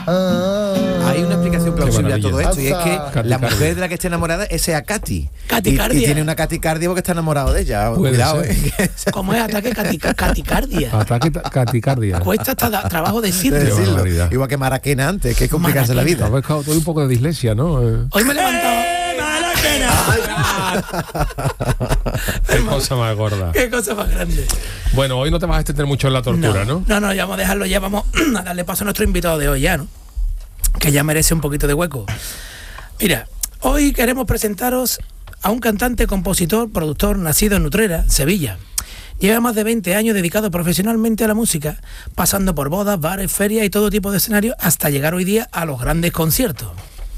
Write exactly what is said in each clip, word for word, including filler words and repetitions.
Ah, hay una explicación plausible a todo esto, y es que Caticardia. la mujer de la que esté enamorada es sea Katy. Caticardia. Y, y tiene una caticardia porque está enamorado de ella. Puede Cuidado, ser. ¿eh? ¿Cómo es ataque catica- caticardia? Ataque ta- caticardia. Cuesta hasta da- trabajo De decirlo. Qué decirlo. barbaridad. Igual que Maraquena antes, que es complicarse la Maraquena. vida. Habéis buscado todo un poco de dislexia, ¿no? Eh, Hoy me he levantado. Qué cosa más gorda. ¡Qué cosa más grande! Bueno, hoy no te vas a extender mucho en la tortura, ¿no? No, no, ya vamos a dejarlo, ya vamos a darle paso a nuestro invitado de hoy ya, ¿no? Que ya merece un poquito de hueco. Mira, hoy queremos presentaros a un cantante, compositor, productor, nacido en Utrera, Sevilla. Lleva más de veinte años dedicado profesionalmente a la música, pasando por bodas, bares, ferias y todo tipo de escenarios hasta llegar hoy día a los grandes conciertos.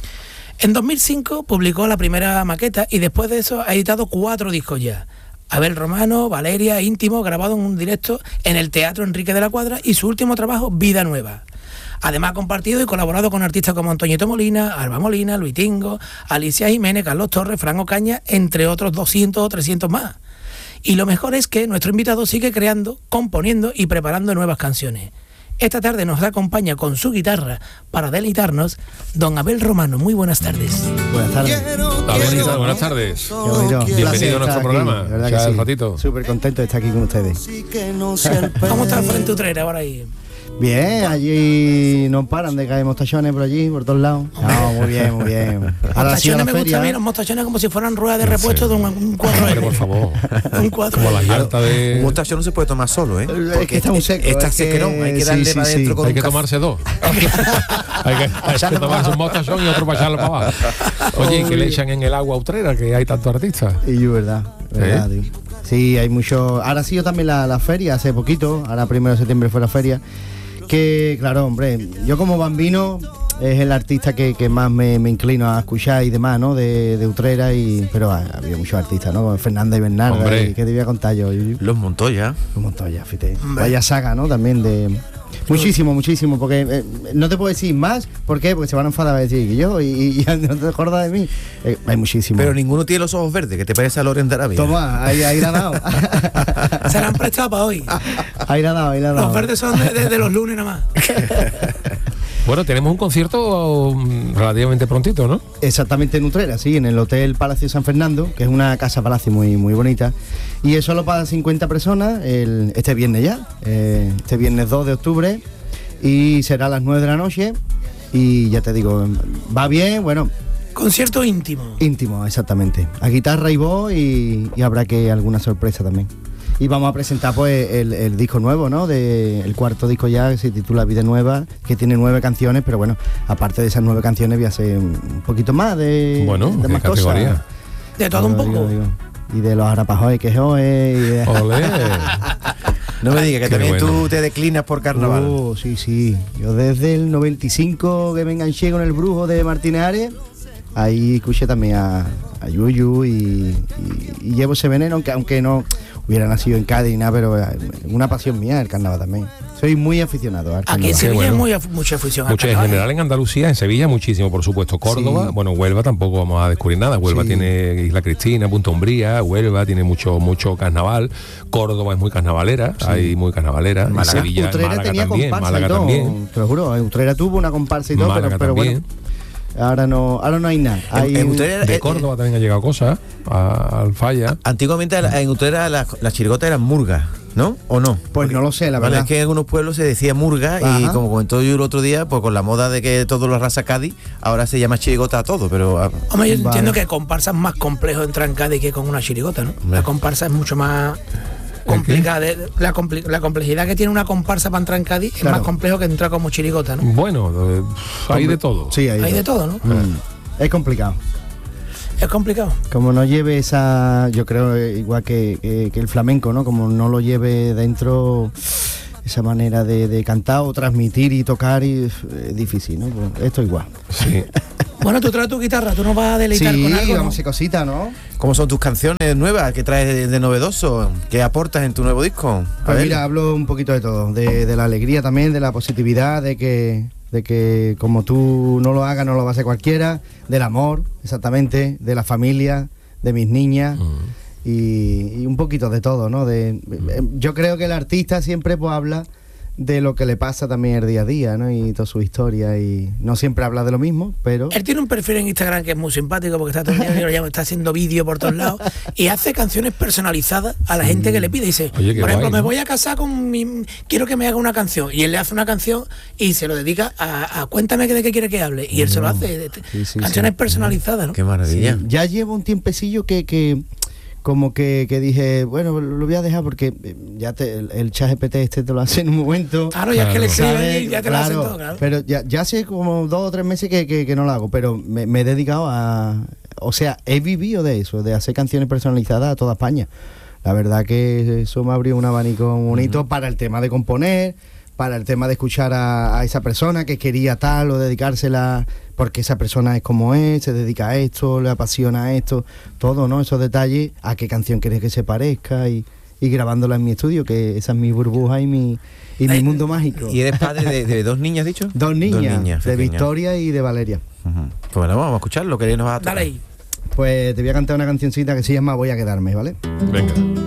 En dos mil cinco publicó la primera maqueta y después de eso ha editado cuatro discos ya. Abel Romano, Valeria, Íntimo, grabado en un directo en el Teatro Enrique de la Cuadra, y su último trabajo, Vida Nueva. Además ha compartido y colaborado con artistas como Antoñito Molina, Alba Molina, Luis Tingo, Alicia Jiménez, Carlos Torres, Fran Ocaña, entre otros doscientos o trescientos más. Y lo mejor es que nuestro invitado sigue creando, componiendo y preparando nuevas canciones. Esta tarde nos acompaña con su guitarra para deleitarnos don Abel Romano. Muy buenas tardes. Buenas tardes. Abel, buenas tardes. Qué bonito. Bienvenido a nuestro Estar aquí, programa. la verdad Ya que el sí. ratito. Súper contento de estar aquí con ustedes. ¿Cómo está el Frente Utrera ahora ahí? Bien, allí no paran de caer mostachones por allí, por todos lados. No, muy bien, muy bien. Ahora ha sido Mostachones la me gusta a mí, feria. los mostachones como si fueran ruedas de repuesto de un, un cuatro Hombre, L. por favor. Un cuatro Como L. la llanta Un de... mostacho no se puede tomar solo, ¿eh? Es que Porque está muy seco, Está es que- sequerón, hay que darle sí, sí, para sí. adentro con Hay un que café. tomarse dos. hay que, hay que tomarse un mostachón y otro para echarlo para abajo. Oye, ¿y qué le echan en el agua a Utrera, que hay tantos artistas? Y yo, verdad, verdad, tío. Sí, hay mucho. Ahora ha sido también la, la feria, hace poquito. Ahora primero de septiembre fue la feria. Que, claro, hombre, yo como bambino es el artista que, que más me, me inclino a escuchar y demás, ¿no? De, de Utrera, y pero ha, ha habido muchos artistas, ¿no? Como Fernanda y Bernarda, Hombre. y ¿qué te voy a contar yo? Y- Los Montoya. Un montón ya, fíjate. Vaya saga, ¿no? También de... Muchísimo, muchísimo, porque eh, no te puedo decir más. ¿Por qué? Porque se van a enfadar a decir que yo y, y ya no te acuerdas de mí. Eh, hay muchísimo. Pero ninguno tiene los ojos verdes, que te parece a Loren de Arabia. Toma, ahí, ahí la ha dado. Se la han prestado para hoy. Ahí la ha dado, ahí la ha dado. Los verdes son de, de- de los lunes nada más. Bueno, tenemos un concierto mm, relativamente prontito, ¿no? Exactamente en Utrera, sí, en el Hotel Palacio San Fernando, que es una casa palacio muy, muy bonita. Y es solo para cincuenta personas, el, este viernes ya, eh, este viernes dos de octubre, y será a las nueve de la noche. Y ya te digo, va bien, bueno, Concierto íntimo. íntimo, exactamente. A guitarra y voz, y, y habrá que alguna sorpresa también. Y vamos a presentar pues el, el disco nuevo, ¿no? De, el cuarto disco ya, que se titula Vida Nueva, que tiene nueve canciones, pero bueno, aparte de esas nueve canciones voy a hacer un poquito más de, Bueno, de ¿qué más categoría? cosas. De todo un Digo, poco. digo, digo. Y de los arapajoy que hoy y de... Olé. No me digas que Qué también bueno. tú te declinas por carnaval. Oh, sí, sí. Yo desde el noventa y cinco que me enganché con el brujo de Martínez Ares, ahí escuché también a, a Yuyu y, y, y llevo ese veneno, aunque, aunque no hubiera nacido en Cádiz y nada, pero es una pasión mía el carnaval también. Soy muy aficionado al Aquí en carnaval. Sevilla bueno. hay muy af- mucha afición al Mucho, en carnaval. general en Andalucía, en Sevilla muchísimo, por supuesto. Córdoba, Sí. bueno, Huelva tampoco vamos a descubrir nada. Huelva Sí. tiene Isla Cristina, Punta Umbría, Huelva tiene mucho mucho carnaval. Córdoba es muy carnavalera, hay muy carnavalera. Málaga. Sevilla, Utrera Málaga tenía también, comparsa Málaga y todo, también. te lo juro. Utrera tuvo una comparsa y todo, Málaga pero, pero bueno, también. ahora no, ahora no hay nada. Hay, En Utrera, De eh, Córdoba también ha llegado cosas, a Alfaya. Antiguamente la- en Utrera las, las chirigotas eran murgas, ¿no? ¿O no? Pues no lo sé, la Vale, verdad. es que en algunos pueblos se decía murga, y Ajá. como comentó yo el otro día, pues con la moda de que todo lo arrasa Cádiz, ahora se llama chirigota a todo, pero ah, Hombre, yo Vale. entiendo que comparsa es más complejo entrar en Cádiz que con una chirigota, ¿no? Hombre. La comparsa es mucho más complicada. de- La, compli- la complejidad que tiene una comparsa para entrar en Cádiz es Claro. más complejo que entrar como chirigota, ¿no? Bueno, eh, hay de todo. Sí, hay, Hay de todo, ¿no? Mm. Es complicado. Es complicado. Como no lleve esa, yo creo eh, igual que, que- que el flamenco, ¿no? Como no lo lleve dentro esa manera de, de cantar o transmitir y tocar, y es difícil, ¿no? Pues esto igual. Sí. Bueno, tú traes tu guitarra, tú nos vas a deleitar Sí, con algo, ¿no? vamos a hacer cositas, ¿no? ¿cómo son tus canciones nuevas? ¿Qué traes de, de novedoso? ¿Qué aportas en tu nuevo disco? A Pues ver. mira, hablo un poquito de todo, de, de la alegría también, de la positividad, de que, de que como tú no lo hagas, no lo va a hacer cualquiera, del amor, exactamente, de la familia, de mis niñas. Y, y un poquito de todo, ¿no? De, eh, yo creo que el artista siempre pues habla de lo que le pasa también el día a día, ¿no? Y toda su historia, y no siempre habla de lo mismo, pero... Él tiene un perfil en Instagram que es muy simpático porque está todo el día, yo lo llamo, está haciendo vídeo por todos lados y hace canciones personalizadas a la gente que le pide. Dice, Oye, qué por ejemplo, guay, me ¿no? voy a casar con mi... Quiero que me haga una canción. Y él le hace una canción y se lo dedica a, a cuéntame de qué quiere que hable. Y él se lo hace. Sí, sí, canciones sí. personalizadas, ¿no? Qué maravilla. Sí, ya llevo un tiempecillo que, que como que, que dije, bueno, lo voy a dejar porque ya te, el, el chat G P T este te lo hace en un momento. Claro, ya es que le Claro. escriben ¿sabes? y ya te Claro, lo hacen todo, claro. Pero ya, ya hace como dos o tres meses que, que, que no lo hago, pero me, me he dedicado a... O sea, he vivido de eso, de hacer canciones personalizadas a toda España. La verdad que eso me abrió un abanico bonito uh-huh. para el tema de componer, para el tema de escuchar a, a esa persona que quería tal o dedicársela porque esa persona es como es, se dedica a esto, le apasiona a esto, todo, ¿no? Esos detalles, a qué canción quieres que se parezca y, y grabándola en mi estudio, que esa es mi burbuja y mi, y mi mundo mágico. ¿Y eres padre de, de dos niñas, dicho? Dos niñas, Dos niñas de pequeñas. Victoria y de Valeria. Uh-huh. Pues bueno, vamos a escuchar lo que nos va a tocar. Dale ahí. Pues te voy a cantar una cancioncita que se llama Voy a quedarme, ¿vale? Venga.